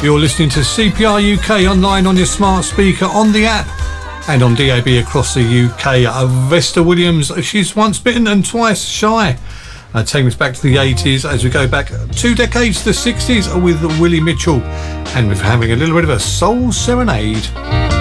You're listening to CPR UK online on your smart speaker, on the app and on DAB across the UK. Vesta Williams, she's once bitten and twice shy. Taking us back to the 80s as we go back 2 decades to the 60s with Willie Mitchell, and we're having a little bit of a soul serenade.